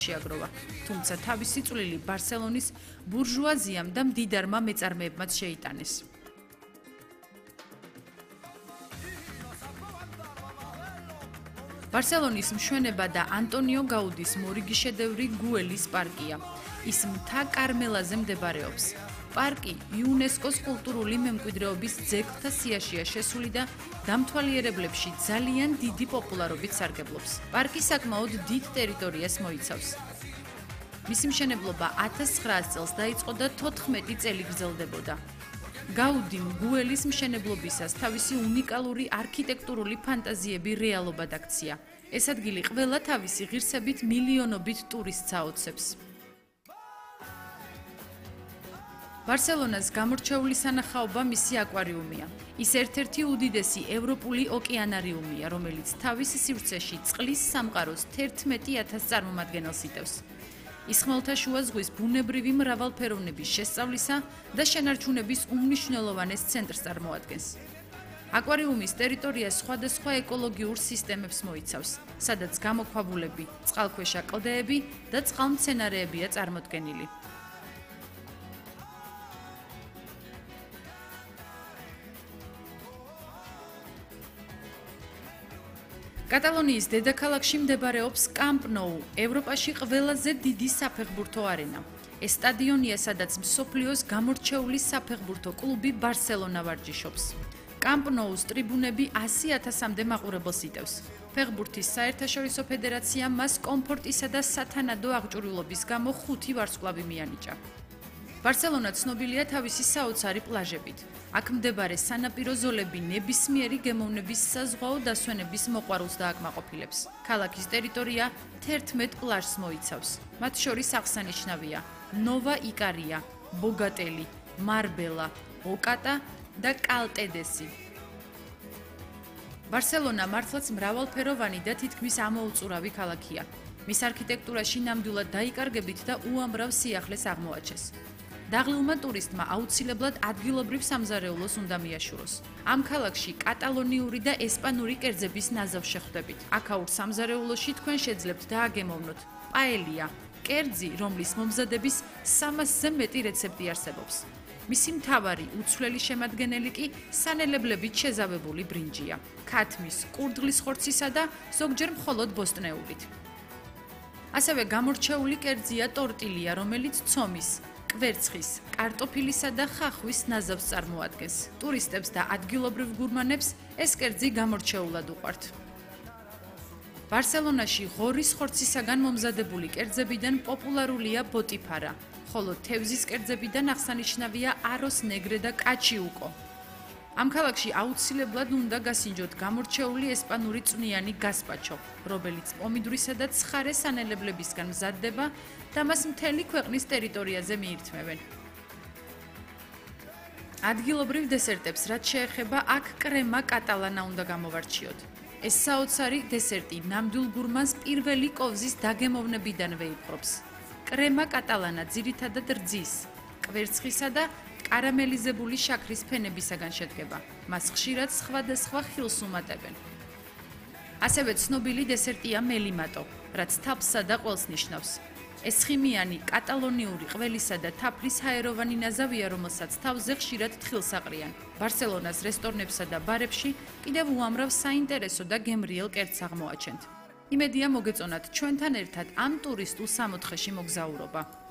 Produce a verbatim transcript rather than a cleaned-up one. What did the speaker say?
შეაგროვა. თუმცა თავისი წვლილი ბარსელონის ბურჟუაზიამ და მდიდარმა მეწარმეებმაც შეიტანეს. ბარსელონის მშვენება და ანტონიო გაუდის მორიგი შედევრი გუელის პარკია. ის მთა კარმელაზე მდებარეობს. პარკი იუნესკოს კულტურული მემკვიდრეობის ძეგლთა სიაშია შესული და დამთვალიერებლებში ძალიან დიდი პოპულარობით სარგებლობს. პარკი საკმაოდ დიდ ტერიტორიას მოიცავს. მისი მშენებლობა ათას ცხრაას წელს დაიწყო და თოთხმეტი წელი გრძელდებოდა. გაუდიმ გუელის მშენებლობისას თავისი უნიკალური არქიტექტურული ფანტაზიები რეალობად აქცია. ეს ადგილი ყველა თავისი ღირსებით მილიონობით ტურისტს აოცებს. ბარსელონას გამორჩეული სანახაობა მისი აკვარიუმია. ის ერთ-ერთი უდიდესი ევროპული ოკეანარიუმია, რომელიც თავის სივრცეში წყლის სამყაროს თერთმეტი ათას წარმომადგენელს იტევს. ის ხმელთაშუა ზღვის ბუნებრივი მრავალფეროვნების შესწავლისა და შენარჩუნების უმნიშვნელოვანეს ცენტრს წარმოადგენს. აკვარიუმის ტერიტორია სხვადასხვა ეკოლოგიურ სისტემებს მოიცავს, სადაც გამოქვაბულები, წყალქვეშა კლდეები და წყალმცენარეებია წარმოდგენილი. კატალონიის დედაქალაქში მდებარეობს კამპ ნოუ, ევროპაში ყველაზე დიდი საფეხბურთო არენა. ეს სტადიონია, სადაც მსოფლიოს გამორჩეული საფეხბურთო კლუბი ბარსელონა ვარჯიშობს. კამპ ნოუს ტრიბუნები ასი ათასამდე მაყურებელს იტევს. ფეხბურთის საერთაშორისო ფედერაციამ მას კომფორტისა და სათანადო აღჭურვილობის გამო ხუთი ვარსკვლავი მიანიჭა. ბარსელონა ცნობილია თავისი საოცარი პლაჟებით. აქ მდებარე სანაპირო ზოლები ნებისმიერი გემოვნების საზღვაო დასვენების მოყვარულს დააკმაყოფილებს. ქალაქის ტერიტორია თერთმეტ პლაჟს მოიცავს. მათ შორის აღსანიშნავია ნოვა იკარია, ბოგატელი, მარბელა, ოკატა და კალტედესი. ბარსელონა მართლაც მრავალფეროვანი და თითქმის ამოუწურავი ქალაქია. მის არქიტექტურაში ნამდვილად დაიკარგებით და უამრავ სიახლეს აღმოაჩეს. დაღლილმა ტურისტმა აუცილებლად ადგილობრივ სამზარეულოს უნდა მიაშუროს. ამ ქალაქში კატალონიური და ესპანური კერძების ნაზავს შეხვდებით. აქაურ სამზარეულოში თქვენ შეძლებთ დააგემოვნოთ პაელია, კერძი, რომლის მომზადების სამასზე მეტი რეცეპტი არსებობს. მისი მთავარი უცვლელი შემადგენელი კი სანელებლებით შეზავებული ბრინჯია, ქათმის, კურდღლის ხორცისა და ზოგჯერ მხოლოდ ბოსტნეულით. ასევე გამორჩეული კერძია ტორტილია, რომელიც ცომის, კვერცხის, კარტოფილისა და ხახვის ნაზავს წარმოადგენს. ტურისტებს და ადგილობრივ გურმანებს ეს კერძი გამორჩეულად უყვართ. ბარსელონაში ღორის ხორცისაგან მომზადებული კერძებიდან პოპულარულია ბოტიფარა, ხოლო თევზის კერძებიდან აღსანიშნავია აროს ნეგრე და კაჩიუკო. ამ ქალაქში აუცილებლად უნდა გასინჯოთ გამორჩეული ესპანური წვნიანი გასპაჩო, რომელიც პომიდვრისა და ცხარე სანელებლებისგან მზადდება და მას მთელი ქვეყნის ტერიტორიაზე მიირთმევენ. ადგილობრივ დესერტებს, რაც შეეხება, აქ კრემა კატალანა უნდა გამოვარჩიოთ. ეს საოცარი დესერტი ნამდვილ გურმანს პირველი კოვზის დაგემოვნებიდანვე იპყრობს. კრემა კატალანა ძირითადად რძის, კვერცხისა და კარამელიზებული შაქრის ფენებისაგან შედგება. მას ხშირად სხვადასხვა ხილს უმატებენ. ასევე ცნობილი დესერტია მელიმატო, რაც თაფლსა და ყველს ნიშნავს. ეს ხიმიანი კატალონიური ყველისა და თაფლის ჰაეროვანი ნაზავია, რომელსაც თავზე ხშირად თხილს აყრიან. ბარსელონას რესტორნებსა და ბარებში კიდევ უამრავ საინტერესო და გემრიელ კერძს აღმოაჩენთ. იმედია მოგეწონათ ჩვენთან ერთად ამ ტურისტულ სამოთხეში მოგზაურობა.